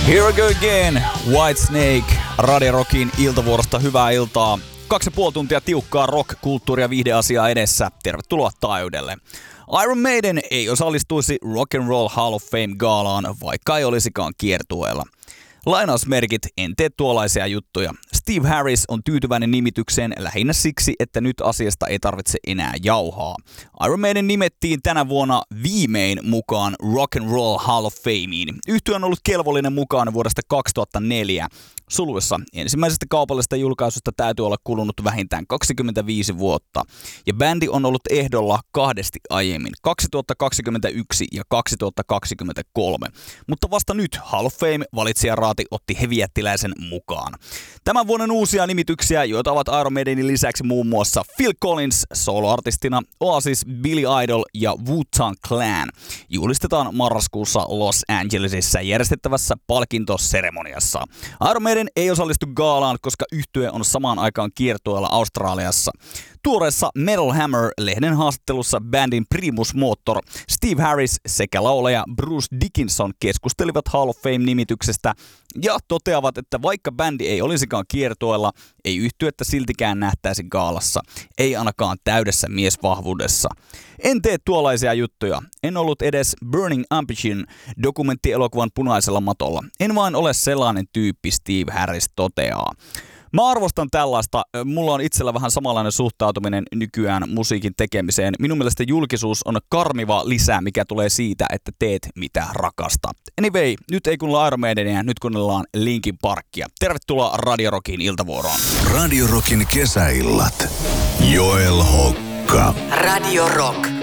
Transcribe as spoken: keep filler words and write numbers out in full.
Here we go again, Whitesnake, Radio Rockin iltavuorosta hyvää iltaa. Kaksi ja puoli tuntia tiukkaa rock, kulttuuri- ja viihdeasiaa edessä. Tervetuloa taajuudelle. Iron Maiden ei osallistuisi Rock and Roll Hall of Fame-gaalaan, vaikka ei olisikaan kiertueella. Lainausmerkit, en tee tuollaisia juttuja. Steve Harris on tyytyväinen nimitykseen lähinnä siksi, että nyt asiasta ei tarvitse enää jauhaa. Iron Maiden nimettiin tänä vuonna viimein mukaan Rock and Roll Hall of Fameen. Yhtye on ollut kelvollinen mukaan vuodesta kaksituhattaneljä. Suluissa ensimmäisestä kaupallisesta julkaisusta täytyy olla kulunut vähintään kaksikymmentäviisi vuotta. Ja bändi on ollut ehdolla kahdesti aiemmin, kaksituhattakaksikymmentäyksi ja kaksituhattakaksikymmentäkolme. Mutta vasta nyt Hall of Fame-valitsijaraati otti heavy-jättiläisen mukaan. Tämän vuoden uusia nimityksiä, joita ovat Iron Maidenin lisäksi muun muassa Phil Collins soloartistina, Oasis, Billy Idol ja Wu-Tang Clan, julistetaan marraskuussa Los Angelesissa järjestettävässä palkintoseremoniassa. Iron Maiden ei osallistu gaalaan, koska yhtye on samaan aikaan kiertueella Australiassa. Tuoreessa Metal Hammer-lehden haastattelussa bändin primus motor Steve Harris sekä laulaja Bruce Dickinson keskustelivat Hall of Fame-nimityksestä ja toteavat, että vaikka bändi ei olisikaan kiertueella, ei yhtyettä siltikään nähtäisi gaalassa, ei ainakaan täydessä miesvahvuudessa. En tee tuollaisia juttuja. En ollut edes Burning Ambition dokumenttielokuvan punaisella matolla. En vain ole sellainen tyyppi, Steve Harris toteaa. Mä arvostan tällaista. Mulla on itsellä vähän samanlainen suhtautuminen nykyään musiikin tekemiseen. Minun mielestä julkisuus on karmiva lisä, mikä tulee siitä, että teet mitä rakastaa. Anyway, nyt ei kuunnella Iron Maidenia, nyt kuunnellaan Linkin Parkia. Tervetuloa Radio Rockin iltavuoroon. Radio Rockin kesäillat. Joel Hokka. Radio Rock.